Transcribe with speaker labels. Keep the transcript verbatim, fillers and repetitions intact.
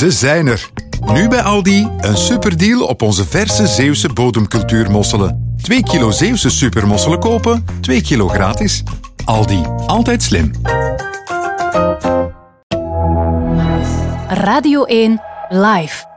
Speaker 1: Ze zijn er. Nu bij Aldi een superdeal op onze verse Zeeuwse bodemcultuurmosselen. Twee kilo Zeeuwse supermosselen kopen, twee kilo gratis. Aldi, altijd slim.
Speaker 2: Radio één Live.